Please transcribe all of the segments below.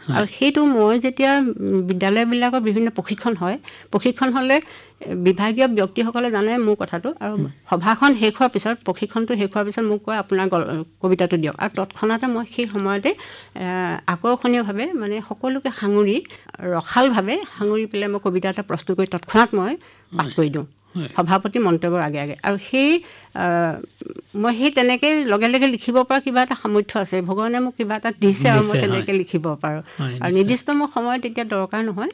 আৰু সেইটো মই যেতিয়া বিদ্যালয়বিলাকৰ বিভিন্ন প্ৰশিক্ষণ হ'লে বিভাগীয় ব্যক্তিসকলে জানে মোৰ কথাটো আৰু সভাখন শেষ হোৱাৰ পিছত প্ৰশিক্ষণটো শেষ হোৱাৰ পিছত মোক কয় আপোনাৰ কবিতাটো দিয়ক আৰু তৎক্ষণাতে মই সেই সময়তে আকৰ্ষণীয়ভাৱে মানে সকলোকে ৰসালভাৱে সাঙুৰি পেলাই মই কবিতা এটা প্ৰস্তুত কৰি তৎক্ষণাত মই পাঠ কৰি দিওঁ সভাপতি মন্তব্যৰ আগে আৰু মই সেই তেনেকৈ লগে লগে লিখিব পৰা কিবা এটা সামৰ্থ্য আছে ভগৱানে মোক কিবা এটা দিছে আৰু মই তেনেকৈ লিখিব পাৰোঁ আৰু নিৰ্দিষ্ট মোৰ সময় তেতিয়া দৰকাৰ নহয়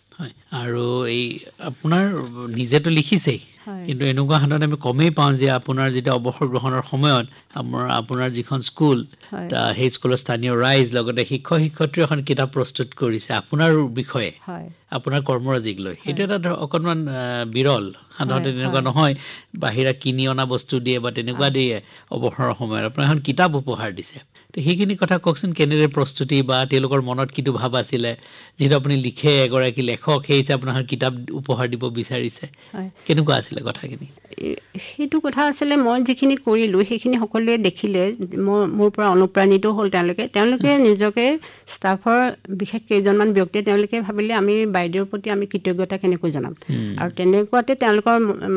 আৰু এই আপোনাৰ নিজেতো লিখিছেই কিন্তু এনেকুৱা সাধাৰণতে আমি কমেই পাওঁ যে আপোনাৰ যেতিয়া অৱসৰ গ্ৰহণৰ সময়ত আপোনাৰ যিখন স্কুল সেই স্কুলৰ স্থানীয় ৰাইজ লগতে শিক্ষক শিক্ষয়িত্ৰী এখন কিতাপ প্ৰস্তুত কৰিছে আপোনাৰ বিষয়ে আপোনাৰ কৰ্মৰাজিক লৈ সেইটো এটা অকণমান বিৰল সাধাৰণতে তেনেকুৱা নহয় বাহিৰা কিনি অনা বস্তু দিয়ে বা তেনেকুৱা দিয়ে অৱসৰৰ সময়ত আপোনাৰ এখন কিতাপ উপহাৰ দিছে তো সেইখিনি কথা কওকচোন কেনেদৰে প্ৰস্তুতি বা তেওঁলোকৰ মনত কিটো ভাৱ আছিলে যিটো আপুনি লিখে এগৰাকী লেখক সেই হিচাপে আপোনাৰ কিতাপ উপহাৰ দিব বিচাৰিছে কেনেকুৱা আছিলে কথাখিনি সেইটো কথা আছিলে মই যিখিনি কৰিলোঁ সেইখিনি সকলোৱে দেখিলে মোৰ পৰা অনুপ্ৰাণিত হ'ল তেওঁলোকে নিজকে ষ্টাফৰ বিশেষ কেইজনমান ব্যক্তিয়ে তেওঁলোকে ভাবিলে আমি বাইদেউৰ প্ৰতি আমি কৃতজ্ঞতা কেনেকৈ জনাম আৰু তেনেকুৱাতে তেওঁলোকৰ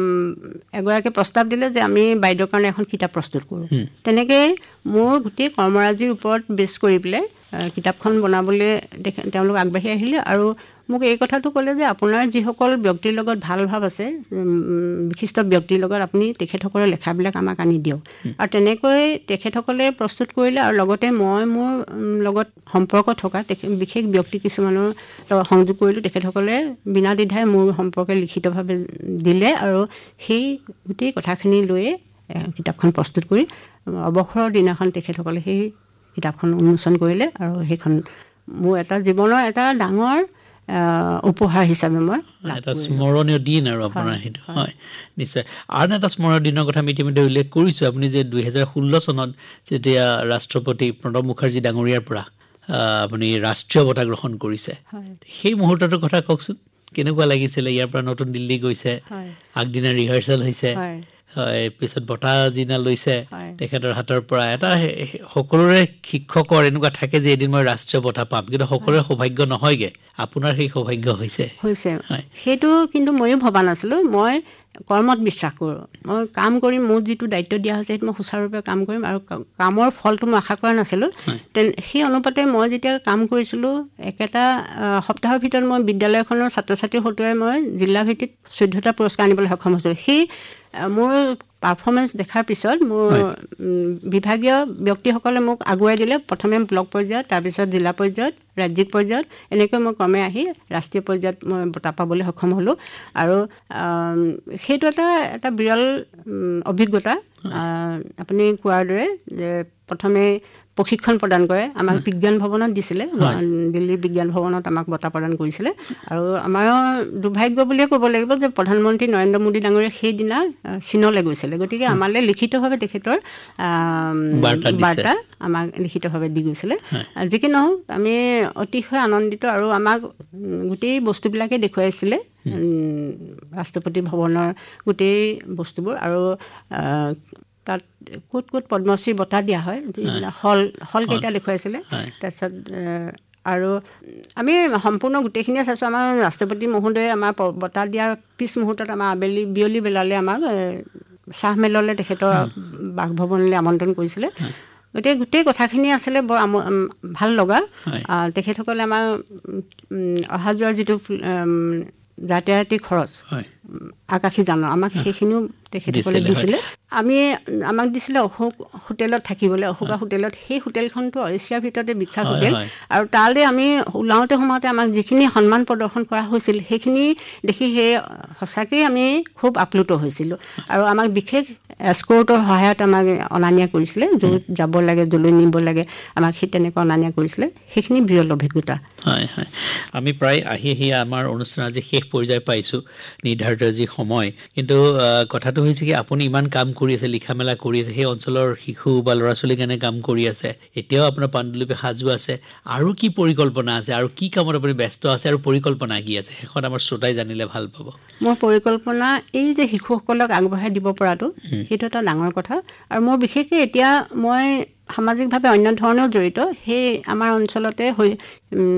এগৰাকী প্ৰস্তাৱ দিলে যে আমি বাইদেউৰ কাৰণে এখন কিতাপ প্ৰস্তুত কৰোঁ তেনেকৈ মোৰ গোটেই কৰ্মৰাজিৰ ওপৰত বেছ কৰি পেলাই কিতাপখন বনাবলৈ তেওঁলোক আগবাঢ়ি আহিলে আৰু মোক এই কথাটো ক'লে যে আপোনাৰ যিসকল ব্যক্তিৰ লগত ভাল ভাৱ আছে বিশিষ্ট ব্যক্তিৰ লগত আপুনি তেখেতসকলৰ লেখাবিলাক আমাক আনি দিয়ক আৰু তেনেকৈ তেখেতসকলে প্ৰস্তুত কৰিলে আৰু লগতে মই মোৰ লগত সম্পৰ্ক থকা বিশেষ ব্যক্তি কিছুমানৰ লগত সংযোগ কৰিলোঁ তেখেতসকলে বিনা দ্বিধাই মোৰ সম্পৰ্কে লিখিতভাৱে দিলে আৰু সেই গোটেই কথাখিনি লৈয়ে কিতাপখন প্ৰস্তুত কৰি অৱসৰৰ দিনাখন তেখেতসকলে সেই কিতাপখন উন্মোচন কৰিলে আৰু সেইখন মোৰ এটা জীৱনৰ এটা ডাঙৰ উপহাৰ হিচাপে মই এটা স্মৰণীয় দিন আৰু আপোনাৰ সেইটো হয় নিশ্চয় আন এটা স্মৰণীয় দিনৰ কথা আমি ইতিমধ্যে উল্লেখ কৰিছোঁ আপুনি যে 2016 চনত যেতিয়া ৰাষ্ট্ৰপতি প্ৰণৱ মুখাৰ্জী ডাঙৰীয়াৰ পৰা আপুনি ৰাষ্ট্ৰীয় বঁটা গ্ৰহণ কৰিছে সেই মুহূৰ্তটোৰ কথা কওকচোন কেনেকুৱা লাগিছিলে ইয়াৰ পৰা নতুন দিল্লী গৈছে আগদিনা ৰিহাৰ্চেল হৈছে পিছত বঁটা যিদিনা লৈছে তেখেতৰ হাতৰ পৰা এটা সকলোৰে শিক্ষকৰ এনেকুৱা থাকে যে এদিন মই ৰাষ্ট্ৰীয় বঁটা পাম কিন্তু সকলোৰে সৌভাগ্য নহয়গে আপোনাৰ সেই সৌভাগ্য হৈছে সেইটো কিন্তু ময়ো ভবা নাছিলোঁ মই কৰ্মত বিশ্বাস কৰোঁ মই কাম কৰিম মোৰ যিটো দায়িত্ব দিয়া হৈছে সেইটো মই সুচাৰুৰূপে কাম কৰিম আৰু কামৰ ফলটো মই আশা কৰা নাছিলোঁ সেই অনুপাতে মই যেতিয়া কাম কৰিছিলোঁ একেটা সপ্তাহৰ ভিতৰত মই বিদ্যালয়খনৰ ছাত্ৰ ছাত্ৰীৰ হতুৱাই মই জিলা ভিত্তিত 14টা পুৰস্কাৰ আনিবলৈ সক্ষম হৈছিলোঁ সেই মোৰ পাৰফৰ্মেঞ্চ দেখাৰ পিছত মোৰ বিভাগীয় ব্যক্তিসকলে মোক আগুৱাই দিলে প্ৰথমে ব্লক পৰ্যায়ত তাৰপিছত জিলা পৰ্যায়ত ৰাজ্যিক পৰ্যায়ত এনেকৈ মই ক্ৰমে আহি ৰাষ্ট্ৰীয় পৰ্যায়ত মই বঁটা পাবলৈ সক্ষম হ'লোঁ আৰু সেইটো এটা বিৰল অভিজ্ঞতা আপুনি কোৱাৰ দৰে যে প্ৰথমে প্ৰশিক্ষণ প্ৰদান কৰে আমাক বিজ্ঞান ভৱনত দিছিলে দিল্লীৰ বিজ্ঞান ভৱনত আমাক বঁটা প্ৰদান কৰিছিলে আৰু আমাৰ দুৰ্ভাগ্য বুলিয়ে ক'ব লাগিব যে প্ৰধানমন্ত্ৰী নৰেন্দ্ৰ মোদী ডাঙৰীয়া সেইদিনা চীনলৈ গৈছিলে গতিকে আমালৈ লিখিতভাৱে তেখেতৰ বাৰ্তা আমাক লিখিতভাৱে দি গৈছিলে যি কি নহওক আমি অতিশয় আনন্দিত আৰু আমাক গোটেই বস্তুবিলাকে দেখুৱাইছিলে ৰাষ্ট্ৰপতি ভৱনৰ গোটেই বস্তুবোৰ আৰু তাত ক'ত পদ্মশ্ৰী বঁটা দিয়া হয় হলকেইটা দেখুৱাইছিলে তাৰপিছত আৰু আমি সম্পূৰ্ণ গোটেইখিনিয়ে চাইছোঁ আমাৰ ৰাষ্ট্ৰপতি মহোদয়ে আমাৰ বঁটা দিয়াৰ পিছ মুহূৰ্তত আমাৰ বিয়লি বেলালৈ আমাক চাহমেললৈ তেখেতৰ বাসভৱনলৈ আমন্ত্ৰণ কৰিছিলে গতিকে গোটেই কথাখিনি আছিলে বৰ ভাল লগা তেখেতসকলে আমাৰ অহা যোৱাৰ যিটো যাতায়াতী খৰচ আকাশী যানৰ আমাক সেইখিনিও তেখেতসকলে দিছিলে আমাক দিছিলে অশোক হোটেলত থাকিবলৈ অশোকা হোটেলত সেই হোটেলখনটো এছিয়াৰ ভিতৰতে বিখ্যাত হোটেল আৰু তালৈ আমি ওলাওঁতে সোমাওঁতে আমাক যিখিনি সন্মান প্ৰদৰ্শন কৰা হৈছিল সেইখিনি দেখি সঁচাকৈয়ে আমি খুব আপ্লুত হৈছিলোঁ আৰু আমাক বিশেষ এস্কৰ্টৰ সহায়ত আমাক অনা নিয়া কৰিছিলে য'ত যাব লাগে য'লৈ নিব লাগে আমাক সেই তেনেকুৱা অনা নিয়া কৰিছিলে সেইখিনি বিৰল অভিজ্ঞতা হয় আমি প্ৰায় আহি আমাৰ অনুষ্ঠান আজি শেষ পৰ্যায় পাইছোঁ নিৰ্ধাৰিত যি সময় কিন্তু কথাটো হৈছে কি আপুনি ইমান কাম কৰি আছে লিখা মেলা কৰি আছে সেই অঞ্চলৰ শিশু বা ল'ৰা ছোৱালীৰ কাৰণে কাম কৰি আছে এতিয়াও আপোনাৰ পাণ্ডুলিপি সাজু আছে আৰু কি পৰিকল্পনা আছে আৰু কি কামত আপুনি ব্যস্ত আছে আৰু পৰিকল্পনা কি আছে সেইখন আমাৰ শ্ৰোতাই জানিলে ভাল পাব মোৰ পৰিকল্পনা এই যে শিশুসকলক আগবঢ়াই দিব পৰাটো সেইটো এটা ডাঙৰ কথা আৰু মোৰ বিশেষকৈ এতিয়া মই সামাজিকভাৱে অন্য ধৰণেও জড়িত সেই আমাৰ অঞ্চলতে